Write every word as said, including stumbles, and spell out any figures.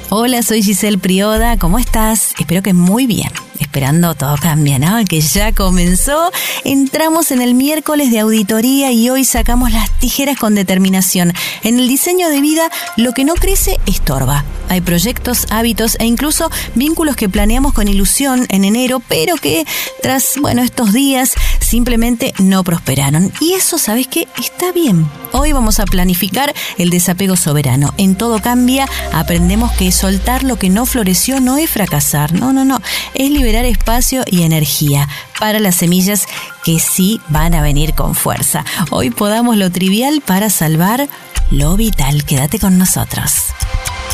Hola, soy Giselle Prioda, ¿cómo estás? Espero que muy bien. Esperando todo cambia, ¿no? Que ya comenzó. Entramos en el miércoles de auditoría y hoy sacamos las tijeras con determinación. En el diseño de vida, lo que no crece estorba. Hay proyectos, hábitos e incluso vínculos que planeamos con ilusión en enero, pero que tras, bueno, estos días simplemente no prosperaron. Y eso, ¿sabes qué? Está bien. Hoy vamos a planificar el desapego soberano. En todo cambia, aprendemos que soltar lo que no floreció no es fracasar. No, no, no. Es liberar espacio y energía para las semillas que sí van a venir con fuerza. Hoy podamos lo trivial para salvar lo vital. Quédate con nosotros.